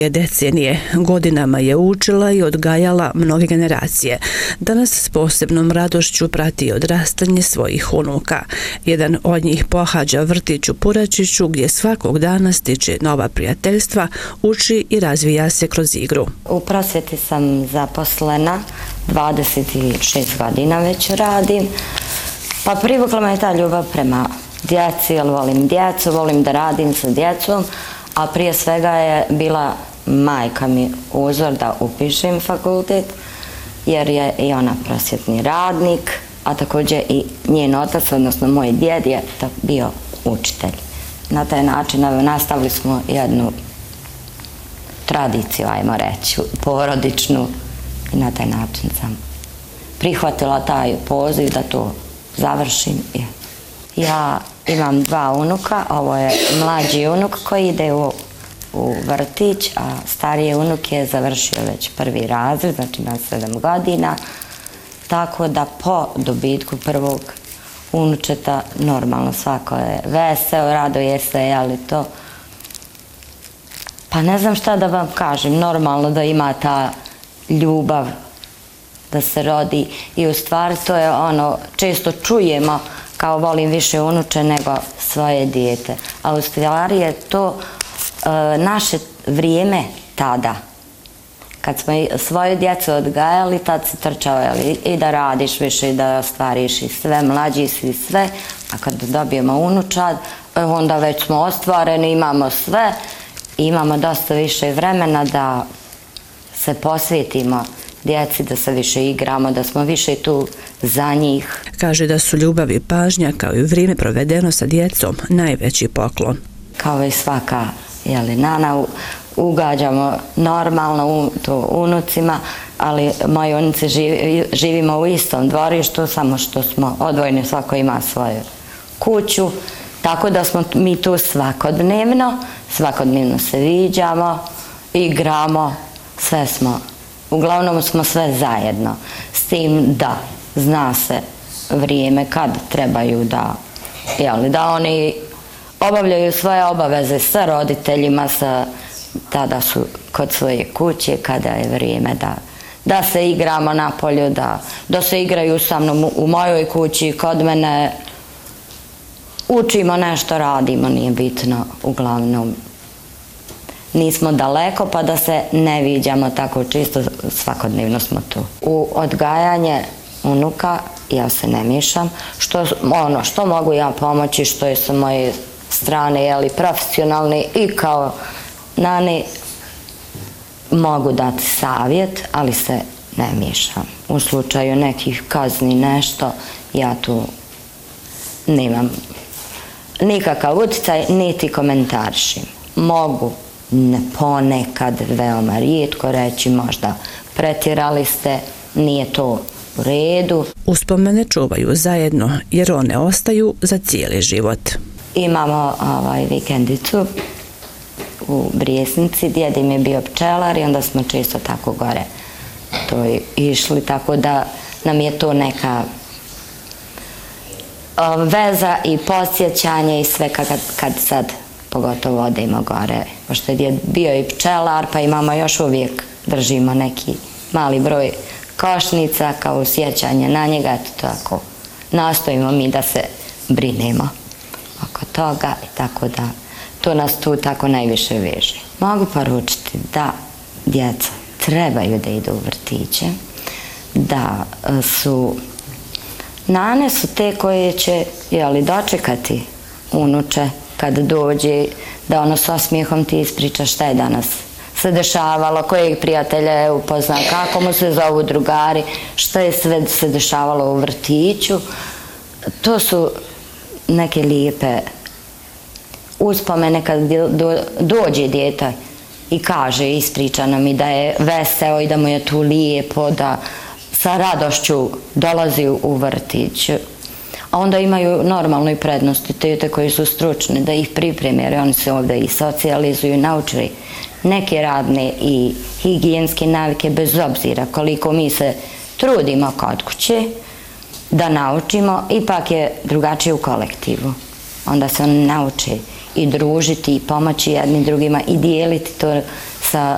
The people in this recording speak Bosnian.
Decenije godinama je učila i odgajala mnoge generacije. Danas s posebnom radošću prati odrastanje svojih unuka. Jedan od njih pohađa vrtić u Puračiću gdje svakog dana stiče nova prijateljstva, uči i razvija se kroz igru. U prosvjeti sam zaposlena, 26 godina već radim, pa privukla me ta ljubav prema djeci, jer volim djecu, volim da radim sa djecom, a prije svega je bila majka mi uzor da upišem fakultet, jer je i ona prosvjetni radnik, a također i njen otac, odnosno moj djed je bio učitelj. Na taj način nastavili smo jednu tradiciju, ajmo reći, porodičnu, i na taj način sam prihvatila taj poziv da to završim. Ja imam 2 unuka, ovo je mlađi unuk koji ide u vrtić, a stariji unuk je završio već 1. razred, znači na 7 godina, tako da po dobitku prvog unučeta normalno svako je veseo, raduje se, ali to, pa ne znam šta da vam kažem, normalno da ima ta ljubav da se rodi i u stvari to je ono, često čujemo kao volim više unuče nego svoje dijete, a u stvari je to naše vrijeme tada. Kad smo svoje djecu odgajali, tad si trčao i da radiš više i da ostvariš i sve, mlađi si i sve, a kad dobijemo unučad, onda već smo ostvareni, imamo sve i imamo dosta više vremena da se posvetimo djeci, da se više igramo, da smo više tu za njih. Kaže da su ljubav i pažnja kao i vrijeme provedeno sa djecom najveći poklon. Kao i svaka nana, ugađamo normalno unucima, ali moji unuci živimo u istom dvorištu, samo što smo odvojeni, svako ima svoju kuću, tako da smo mi tu svakodnevno se viđamo, igramo, sve smo, uglavnom smo sve zajedno, s tim da zna se vrijeme kad trebaju da oni obavljaju svoje obaveze sa roditeljima, tada su kod svoje kuće, kada je vrijeme da se igramo na polju, da se igraju sa mnom u mojoj kući, kod mene, učimo nešto, radimo, nije bitno, uglavnom nismo daleko pa da se ne viđamo tako čisto, svakodnevno smo tu. U odgajanje unuka ja se ne miješam, što mogu ja pomoći, što je sa moje strane, profesionalni i kao nani, mogu dati savjet, ali se ne miješam. U slučaju nekih kazni nešto, ja tu nemam nikakav utjecaj, niti komentarišim. Mogu ponekad, veoma rijetko reći, možda pretjerali ste, nije to u redu. Uspomene čuvaju zajedno jer one ostaju za cijeli život. Imamo vikendicu u Brijesnici, djed im je bio pčelar i onda smo često tako gore to išli, tako da nam je to neka veza i podsjećanje i sve kad sad pogotovo odemo gore. Pošto je bio i pčelar, pa imamo još uvijek, držimo neki mali broj košnica kao sjećanje na njega, tako nastojimo mi da se brinemo oko toga i tako da to nas tu tako najviše veže. Mogu poručiti da djeca trebaju da idu u vrtiće, da su nane su te koje će dočekati unuče kad dođe, da ono s osmijehom ti ispriča šta je danas se dešavalo, kojeg prijatelja je upozna, kako mu se zovu drugari, šta je sve se dešavalo u vrtiću. To su neke lijepe uspomene kad dođe dijete i kaže, ispriča nam i da je veseo i da mu je tu lijepo, da sa radošću dolazi u vrtić. A onda imaju normalno i prednosti tete koji su stručne da ih pripreme, jer oni se ovdje i socijalizuju, naučili neke radne i higijenske navike, bez obzira koliko mi se trudimo kod kuće da naučimo, ipak je drugačije u kolektivu. Onda se oni nauče i družiti i pomoći jedni drugima i dijeliti to sa